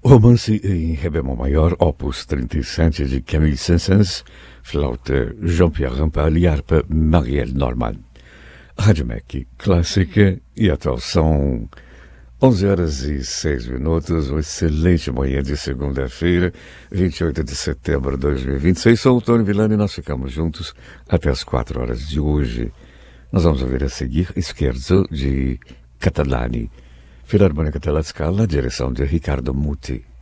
Romance em Ré bemol maior, opus 37 de Camille Saint-Saëns, flauta Jean-Pierre Rampal e harpa Marielle Norman. Rádio MEC Clássica e atuação 11h06, uma excelente manhã de segunda-feira, 28 de setembro de 2026. Sou o Tony Villani e nós ficamos juntos até as 4 horas de hoje. Nós vamos ouvir a seguir Scherzo de Catalani, Filarmônica della Scala, direção de Ricardo Muti.